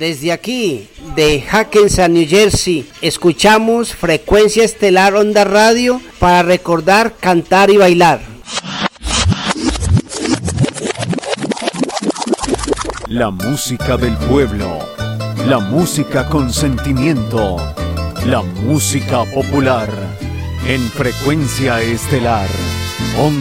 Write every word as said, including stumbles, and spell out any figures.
Desde aquí, de Hackensack, New Jersey, escuchamos Frecuencia Estelar Onda Radio para recordar, cantar y bailar. La música del pueblo, la música con sentimiento, la música popular, en Frecuencia Estelar Onda